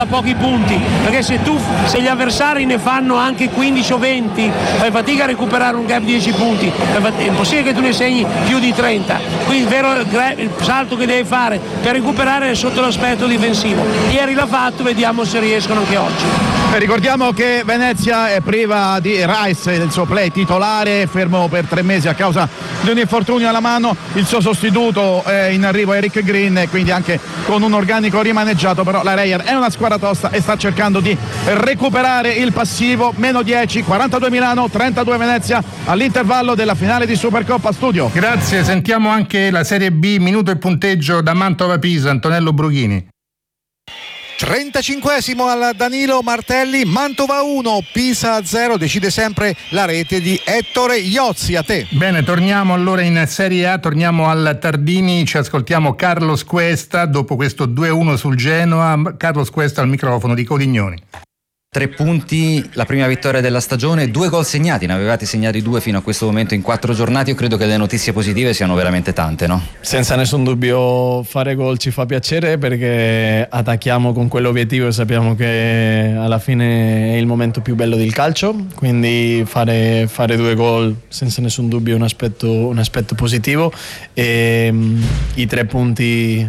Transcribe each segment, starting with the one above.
pochi punti, perché se gli avversari ne fanno anche 15 o 20 fai fatica a recuperare un gap di 10 punti, è impossibile che tu ne segni più di 30, quindi il salto che devi fare per recuperare è sotto l'aspetto difensivo. Ieri l'ha fatto, vediamo se riescono anche oggi. Ricordiamo che Venezia è priva di Rice, del suo play titolare, fermo per 3 mesi a causa di un infortunio alla mano. Il suo sostituto è in arrivo, Eric Green, quindi anche con un organico rimaneggiato, però la Reyer è una squadra tosta e sta cercando di recuperare il passivo. Meno 10, 42 Milano, 32 Venezia all'intervallo della finale di Supercoppa. Studio. Grazie, sentiamo anche la Serie B, minuto e punteggio da Mantova-Pisa, Antonello Brughini. 35esimo al Danilo Martelli, Mantova 1, Pisa 0, decide sempre la rete di Ettore Iozzi. A te. Bene, torniamo allora in Serie A, torniamo al Tardini, ci ascoltiamo Carlos Cuesta dopo questo 2-1 sul Genoa. Carlos Cuesta al microfono di Codignoni. 3 punti, la prima vittoria della stagione, 2 gol segnati, ne avevate segnati 2 fino a questo momento in 4 giornate. Io credo che le notizie positive siano veramente tante, no? Senza nessun dubbio fare gol ci fa piacere, perché attacchiamo con quell'obiettivo e sappiamo che alla fine è il momento più bello del calcio, quindi fare 2 gol senza nessun dubbio è un aspetto positivo, e i 3 punti,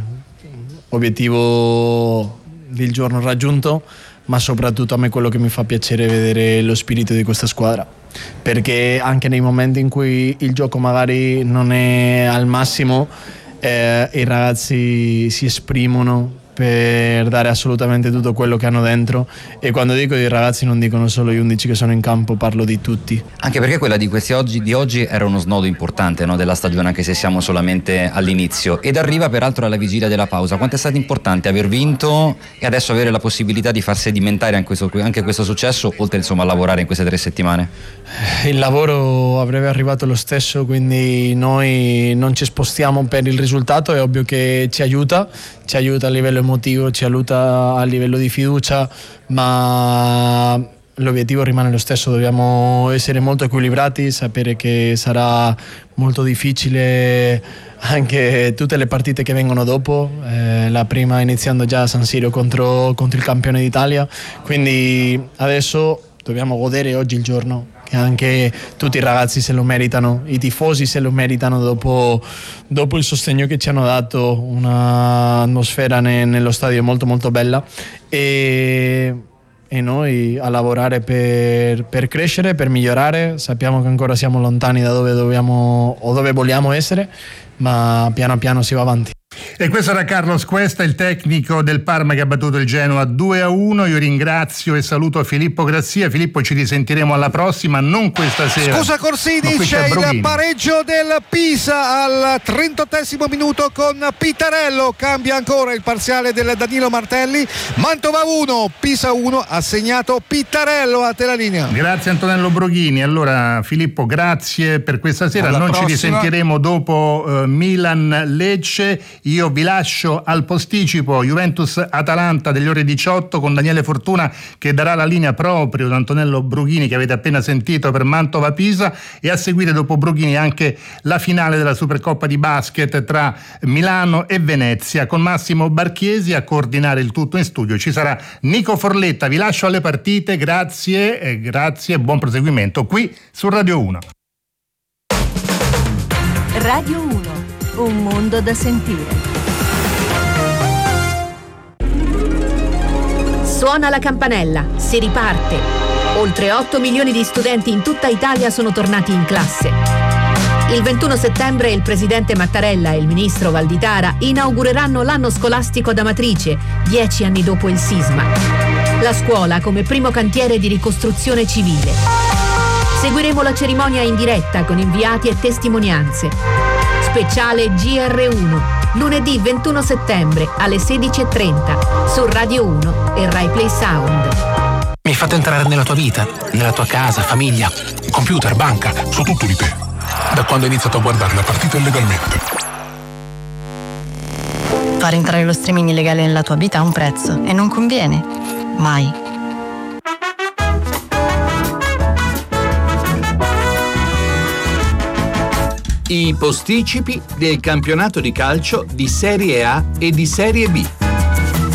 obiettivo del giorno raggiunto, ma soprattutto a me quello che mi fa piacere è vedere lo spirito di questa squadra, perché anche nei momenti in cui il gioco magari non è al massimo, i ragazzi si esprimono per dare assolutamente tutto quello che hanno dentro, e quando dico i ragazzi non dicono solo gli 11 che sono in campo, parlo di tutti. Anche perché quella di oggi era uno snodo importante, no, della stagione, anche se siamo solamente all'inizio, ed arriva peraltro alla vigilia della pausa. Quanto è stato importante aver vinto e adesso avere la possibilità di far sedimentare anche questo successo, oltre insomma a lavorare in queste 3 settimane? Il lavoro avrebbe arrivato lo stesso, quindi noi non ci spostiamo per il risultato. È ovvio che ci aiuta a livello emotivo, ci aiuta a livello di fiducia, ma l'obiettivo rimane lo stesso. Dobbiamo essere molto equilibrati, sapere che sarà molto difficile anche tutte le partite che vengono dopo, la prima iniziando già a San Siro contro il campione d'Italia, quindi adesso dobbiamo godere oggi il giorno, che anche tutti i ragazzi se lo meritano, i tifosi se lo meritano dopo il sostegno che ci hanno dato, un'atmosfera nello stadio molto molto bella, e noi a lavorare per crescere, per migliorare. Sappiamo che ancora siamo lontani da dove dobbiamo o dove vogliamo essere, ma piano piano si va avanti. E questo era Carlos Cuesta, il tecnico del Parma che ha battuto il Genoa 2-1. Io ringrazio e saluto Filippo Grazia. Filippo, ci risentiremo alla prossima, non questa sera. Scusa Corsini, c'è il pareggio del Pisa al 38esimo minuto con Pittarello. Cambia ancora il parziale del Danilo Martelli. Mantova 1, Pisa 1, ha segnato Pittarello. A te la linea. Grazie Antonello Broghini. Allora Filippo, grazie per questa sera. Alla non prossima. Ci risentiremo dopo Milan-Lecce. Io vi lascio al posticipo Juventus-Atalanta delle ore 18 con Daniele Fortuna, che darà la linea proprio da Antonello Brughini, che avete appena sentito, per Mantova-Pisa, e a seguire dopo Brughini anche la finale della Supercoppa di basket tra Milano e Venezia, con Massimo Barchiesi a coordinare il tutto in studio. Ci sarà Nico Forletta. Vi lascio alle partite, grazie e buon proseguimento qui su Radio 1. Radio 1, un mondo da sentire. Suona la campanella, si riparte. Oltre 8 milioni di studenti in tutta Italia sono tornati in classe. Il 21 settembre il presidente Mattarella e il ministro Valditara inaugureranno l'anno scolastico da matrice, 10 anni dopo il sisma. La scuola come primo cantiere di ricostruzione civile. Seguiremo la cerimonia in diretta con inviati e testimonianze. Speciale GR1, lunedì 21 settembre alle 16:30 su Radio 1 e Rai Play Sound. Mi hai fatto entrare nella tua vita, nella tua casa, famiglia, computer, banca, so tutto di te. Da quando ho iniziato a guardare la partita illegalmente. Far entrare lo streaming illegale nella tua vita ha un prezzo e non conviene. Mai. I posticipi del campionato di calcio di Serie A e di Serie B.